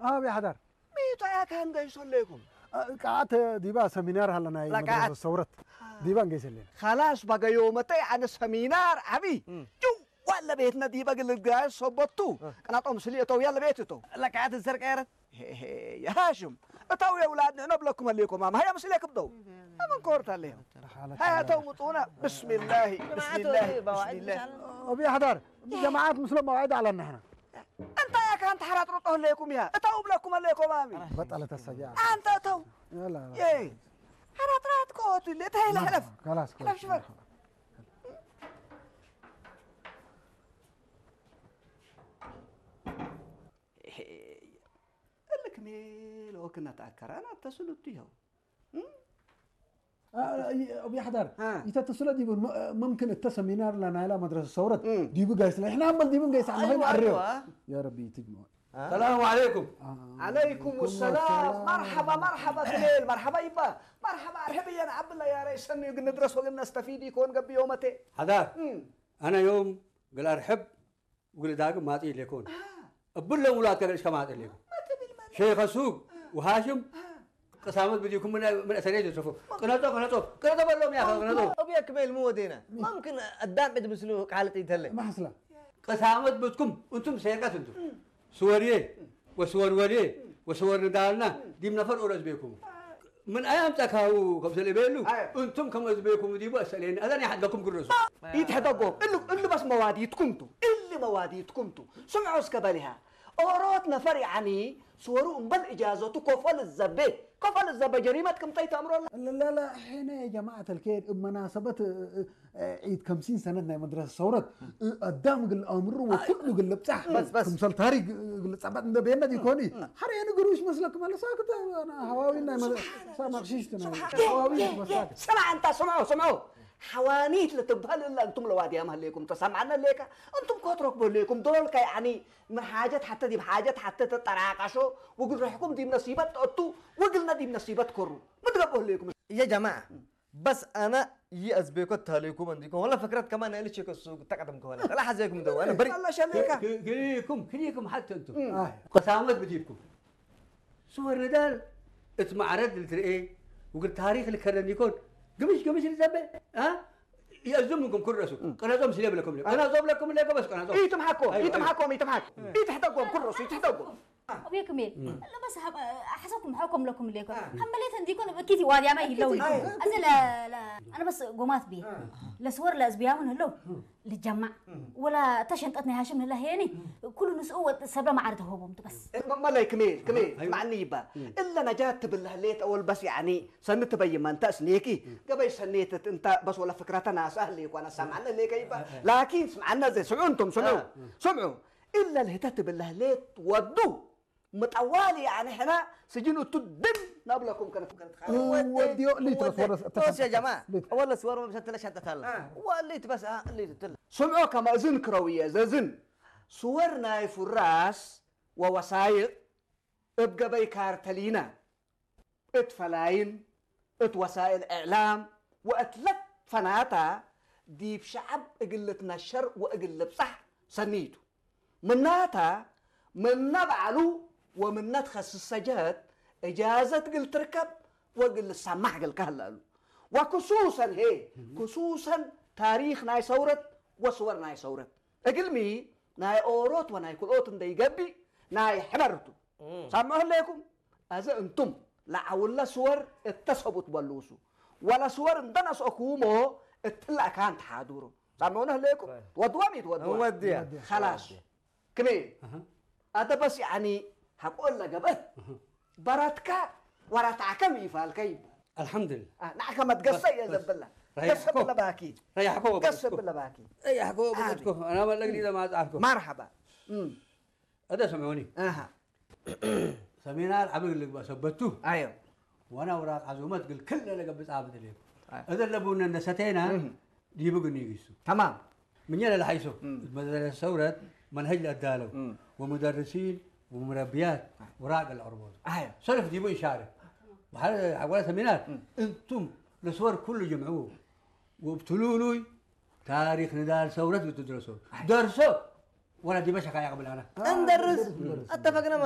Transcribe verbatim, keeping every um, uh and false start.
اه بيحضر ميتو يا كان جايسون لكم قعدت ديبا سمينار هلا ناي مدرسة الثورة ديبا جايس لنا خلاص بقى يومتي عن السمينار عبي جو ولا بيتنا ديبا قل جاي صبتو انا طوم سليتو يلا بيتتو لك عاد الزرق يا يا هاشم اتو يا اولادنا نبلكم عليكم ما هي مسليك بدو ما كورت عليهم ها تو مطونا بسم الله بسم الله بسم الله وبيحضر جماعات مسلم مواعيد على النحن انت يا كان تحرات رطه لكم يا اتو بلكم عليكم امي بطلت السجاعة انت اتو يلا ياي حرات رات كوت اللي تهي حلف خلاص حلف شوف لك ميل وكنا تأكر أنا اتصلت فيها بيحضر يتصل دي ممكن التسمينار لنا على مدرسة الثورة دي بقايس احنا عمل دي بقايس على أيوة يا ربي تجمع السلام عليكم عليكم السلام مرحبا مرحبا كليل مرحبا يبا مرحبا ارحبي يا عبد الله يا ريس ندرس وقلنا نستفيد يكون قبل يومتين حدا انا يوم قل ارحب وقل داق ما تي لكون ابل لهم ولاد كان ايش كما لكم شيخ السوق وهاشم قسامت بديكم من من اسريه تشوفوا قناتو قناتو قناتو بلهم يا اخي قناتو ابي اكمل مو ودينا ممكن الدام عند مسلوك حالتي يتهلك ما حصل قسامت بدكم انتم سيرقات انتم سوريه وسور وليه وسور ندالنا دي من نفر اورز بيكم من ايام تكاو كم سلبيلو انتم كم بيكم دي بس لين اذن حقكم كرسوا يتحدقوا اللي اللي بس مواديتكم اللي مواديتكم سمعوا اسكبالها اوروت نفر يعني صوروا بل اجازته كفل الزبه كفل الزبه جريمه كم تيت امر لا لا لا حين يا جماعه الخير بمناسبه عيد خمسين سنه مدرسه الثوره قدام قال امر وكله قال بصح بس بس مثل تاريخ قال صعبت ده بينا دي كوني حرين قروش مسلك ما ساكت انا هواوينا ما غشيشتنا هواوي مساكت سمع انت سمعوا سمعوا حوانيت لتبهل الا انتم لوادي امها ليكم تسمعنا ليك انتم كترك بليكم دول يعني من حاجات حتى دي بحاجات حتى تتراقشوا وقل رحكم دي بنصيبه تقطوا وقلنا دي بنصيبه تكروا متقبل ليكم يا جماعه بس انا يأسبيكو تهليكم عندكم ولا فكرت كمان اللي شيك السوق تقدم كمان لا حزيكم دو انا بري الله شليك كليكم كليكم حتى انتم قسامت بديكم صور ندال اسمع رد ايه وقلت تاريخ اللي كان يكون قمش قمش الزبه ها يأزمكم كل رسول قناتهم سليب لكم لكم أنا زوب لكم لكم بس قناتهم إيه تمحكوا إيه تمحكوا إيه تمحكوا إيه تحتاجوا كل رسول تحتاجوا أبي كمل لا بس حسبكم حكم لكم لكم حملت عندكم بكيتي وادي ما يهلون أزل لا لا أنا بس قومات بيه لصور لأزبياون هلو للجمع ولا تشنت أتني هاشم هلا هيني كل نسقوا سبب ما عرضه هو بس ما لا كمل كمل مع النيبة إلا نجات بالهليت أول بس يعني سنت بي ما أنت سنيكي قبل سنيت أنت بس ولا فكرتنا سهلة وأنا سمعنا ليك يبا لكن سمعنا زي سمعوا أنتم سمعوا سمعوا إلا الهتات بالهليت ودوا متوالي يعني هنا سجنوا تدم نبلكم كانت كانت ودي ليت بس يا جماعه ولا صور ما بشتلش حتى تلا وليت بس ليت تلا سمعوا كما اذن كرويه زين صورنا في الراس ووسائق ابقى بيكارتلينا اتفلاين ات وسائل اعلام واتلت فناتا دي بشعب اقلت نشر واقلب صح سنيتو مناتا من نبعلو ومن ندخس السجاد إجازة قل تركب وقل السماح قل كهلالو وخصوصا هي خصوصا تاريخ ناي ثورة وصور ناي ثورة أقل مي ناي أوروت وناي كل أوتن دي قبي ناي حمرتو سامعوا لكم أذا أنتم لا أولا صور اتصبت بلوسو ولا صور اندنس أكومو اتلا كانت حادورو سامعونا لكم ودوامي تودوا خلاص كمين هذا بس يعني هقول لك بس براتك وراتعك ميفال كيب الحمد لله آه نعك ما تقصي يا زبلة قص بالله باكي ريحكوا قص بالله باكي ريحكوا بدكم انا ما لقيت اذا ما تعرفكم مرحبا امم هذا سمعوني اها سمينا العبد اللي بسبتوه ايوه وانا وراك عزومات قل كل اللي قبل عابد لكم هذا اللي ابونا نستينا دي بقوا يقيسوا تمام من يلا لحيسو مدرسة ثورة منهج الأدالة ومدرسين ومربيات وراق الأربوز أيوة صرف ديبو إشارة وحال حوالي سمينات أنتم الصور كله جمعوه وابتلولوا تاريخ نضال ثورة وتدرسوا درسوا ولا دي مش حكاية قبل أنا ندرس اتفقنا